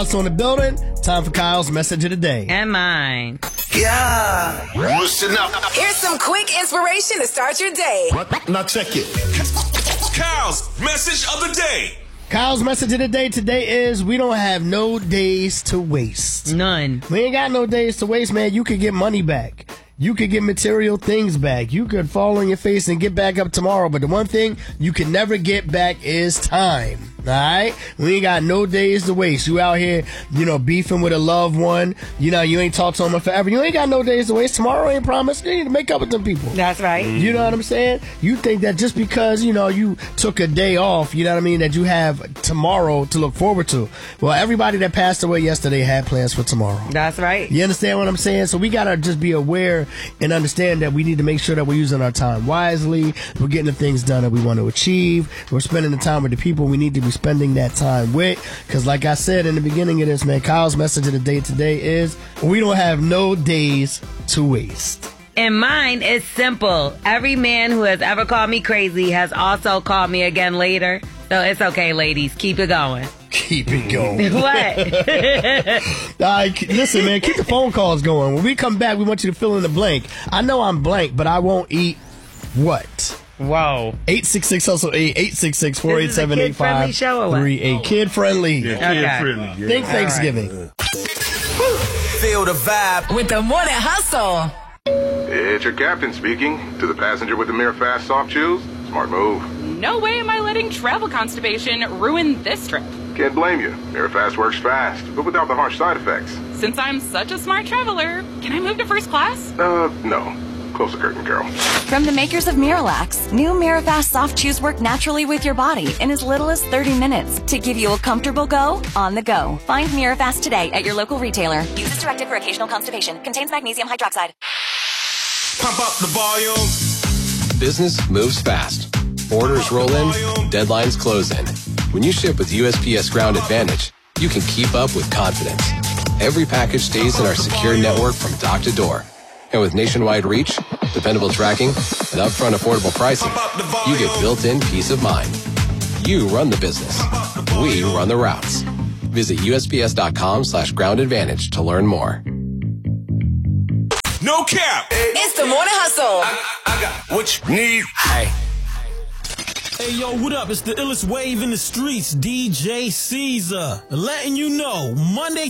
On the building, time for Kyle's message of the day. And mine. Yeah. Listen up. Here's some quick inspiration to start your day. Now check it. Kyle's message of the day. Kyle's message of the day today is we don't have no days to waste. None. We ain't got no days to waste, man. You could get money back. You could get material things back. You could fall on your face and get back up tomorrow. But the one thing you can never get back is time. All right? We ain't got no days to waste. You out here, beefing with a loved one. You ain't talked to them forever. You ain't got no days to waste. Tomorrow ain't promised. You need to make up with them people. That's right. You know what I'm saying? You think that just because, you took a day off, you know what I mean, that you have tomorrow to look forward to. Well, everybody that passed away yesterday had plans for tomorrow. That's right. You understand what I'm saying? So we got to just be aware and understand that we need to make sure that we're using our time wisely. We're getting the things done that we want to achieve. We're spending the time with the people we need to be spending that time with. Because like I said in the beginning of this, man, Kyle's message of the day today is we don't have no days to waste. And mine is simple. Every man who has ever called me crazy has also called me again later. So it's okay, ladies. Keep it going. Keep it going. What? Listen, man, keep the phone calls going. When we come back, we want you to fill in the blank. I know I'm blank, but I won't eat what? Whoa. 866-HUSTLE-8, 866-487-8538. Kid friendly. Yeah, kid friendly. Yeah. Think Thanksgiving. Feel the vibe With the Morning Hustle. It's your captain speaking. To the passenger with the Mirror Fast soft chews, smart move. No way am I letting travel constipation ruin this trip. Can't blame you. Mirror Fast works fast, but without the harsh side effects. Since I'm such a smart traveler, can I move to first class? No. Close the curtain, Carol. From the makers of Miralax, new Mirafast soft chews work naturally with your body in as little as 30 minutes to give you a comfortable go on the go. Find Mirafast today at your local retailer. Use as directed for occasional constipation. Contains magnesium hydroxide. Pump up the volume. Business moves fast. Orders roll in, deadlines close in. When you ship with USPS Ground Advantage, you can keep up with confidence. Every package stays in our secure network from dock to door. And with nationwide reach, dependable tracking, and upfront affordable pricing, you get built-in peace of mind. You run the business. We run the routes. Visit USPS.com/groundadvantage to learn more. No cap. It's the Morning Hustle. I got what you need. Hey. Hey, yo, what up? It's the illest wave in the streets, DJ Caesar. Letting you know, Monday